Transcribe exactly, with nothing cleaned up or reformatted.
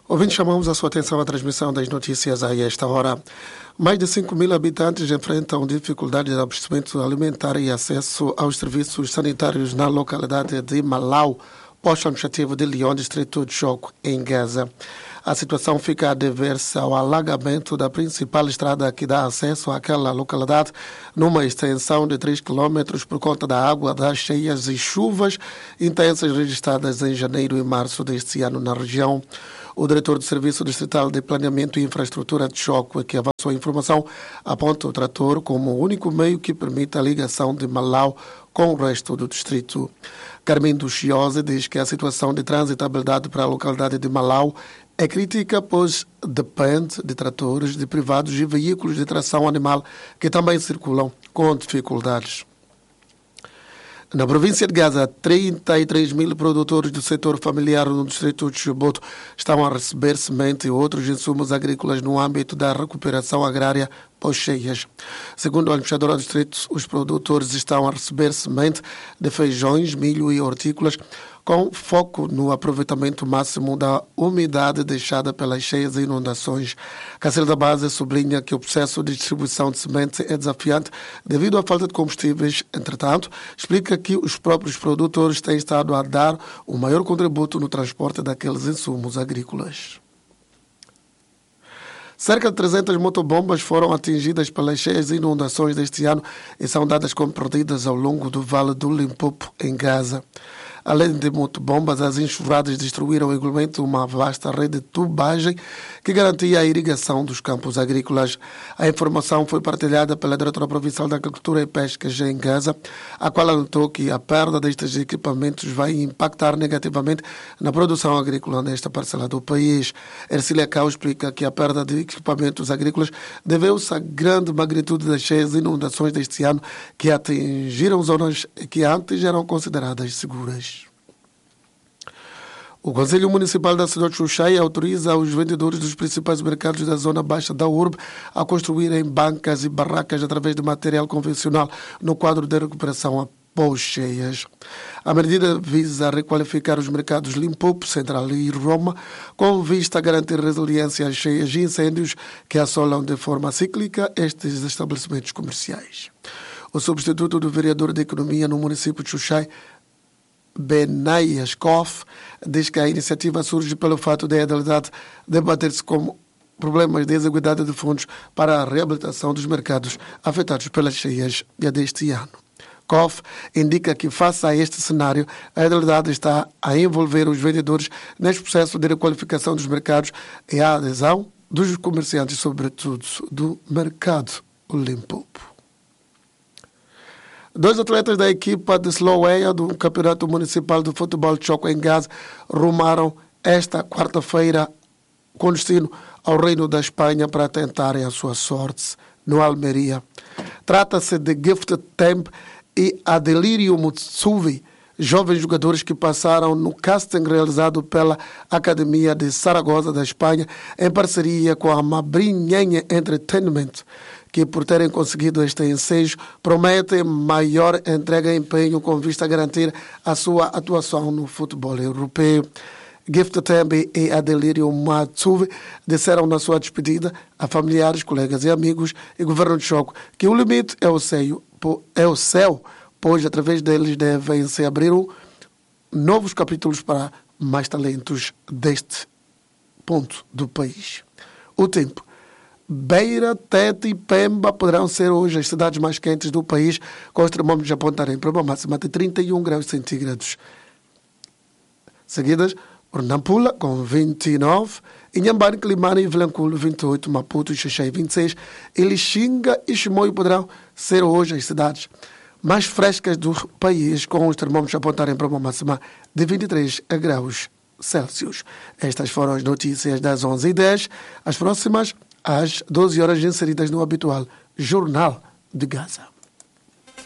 Ouvintes, chamamos a sua atenção à transmissão das notícias a esta hora. Mais de cinco mil habitantes enfrentam dificuldades de abastecimento alimentar e acesso aos serviços sanitários na localidade de Malau, posto administrativo de Lyon, distrito de Choco, em Gaza. A situação fica a dever-se ao alagamento da principal estrada que dá acesso àquela localidade, numa extensão de três quilômetros por conta da água das cheias e chuvas intensas registradas em janeiro e março deste ano na região. O diretor do Serviço Distrital de Planeamento e Infraestrutura de Choco, que avançou a informação, aponta o trator como o único meio que permite a ligação de Malau com o resto do distrito. Carmindo Chiose diz que a situação de transitabilidade para a localidade de Malau é crítica, pois depende de tratores de privados e veículos de tração animal que também circulam com dificuldades. Na província de Gaza, trinta e três mil produtores do setor familiar no distrito de Chibouto estão a receber semente e outros insumos agrícolas no âmbito da recuperação agrária pós-cheias. Segundo o administrador do distrito, os produtores estão a receber semente de feijões, milho e hortícolas, com foco no aproveitamento máximo da umidade deixada pelas cheias e inundações. Cacilda Base sublinha que o processo de distribuição de semente é desafiante devido à falta de combustíveis. Entretanto, explica que os próprios produtores têm estado a dar o maior contributo no transporte daqueles insumos agrícolas. Cerca de trezentas motobombas foram atingidas pelas cheias e inundações deste ano e são dadas como perdidas ao longo do Vale do Limpopo, em Gaza. Além de motobombas, as enxurradas destruíram igualmente uma vasta rede de tubagem que garantia a irrigação dos campos agrícolas. A informação foi partilhada pela diretora provincial da Agricultura e Pesca em Gaza, a qual anotou que a perda destes equipamentos vai impactar negativamente na produção agrícola nesta parcela do país. Ercília Cao explica que a perda de equipamentos agrícolas deveu-se à grande magnitude das cheias e inundações deste ano que atingiram zonas que antes eram consideradas seguras. O Conselho Municipal da cidade de Xuxai autoriza os vendedores dos principais mercados da zona baixa da urbe a construírem bancas e barracas através de material convencional no quadro de recuperação após cheias. A medida visa requalificar os mercados Limpopo, Central e Roma, com vista a garantir resiliência às cheias e incêndios que assolam de forma cíclica estes estabelecimentos comerciais. O substituto do vereador de Economia no município de Xuxai, Benay Escoff, diz que a iniciativa surge pelo fato de a realidade debater-se como problemas de execuidade de fundos para a reabilitação dos mercados afetados pelas cheias deste ano. Koff indica que, face a este cenário, a realidade está a envolver os vendedores neste processo de requalificação dos mercados e a adesão dos comerciantes, sobretudo do mercado Limpopo. Dois atletas da equipa de Slovéia do Campeonato Municipal de Futebol de Choco em Gaza rumaram esta quarta-feira com destino ao Reino da Espanha para tentarem a sua sorte no Almeria. Trata-se de Gift Temp e Adelírio Mutsuvi, jovens jogadores que passaram no casting realizado pela Academia de Saragossa da Espanha em parceria com a Mabrinhenha Entertainment, que, por terem conseguido este ensejo, prometem maior entrega e empenho com vista a garantir a sua atuação no futebol europeu. Gift Tembe e Adelírio Matsuve disseram na sua despedida a familiares, colegas e amigos e governo de Choco que o limite é o céu, é o céu, pois através deles devem se abrir novos capítulos para mais talentos deste ponto do país. O tempo. Beira, Tete e Pemba poderão ser hoje as cidades mais quentes do país, com os termômetros apontarem para uma máxima de trinta e um graus centígrados. Seguidas, Nampula com vinte e nove, Inhambane, Climane e Vilanculo vinte e oito, Maputo e Xixei vinte e seis, e Lixinga e Chimoio poderão ser hoje as cidades mais frescas do país, com os termômetros apontarem para uma máxima de vinte e três graus Celsius. Estas foram as notícias das onze e dez, as próximas às doze horas inseridas no habitual Jornal de Gaza.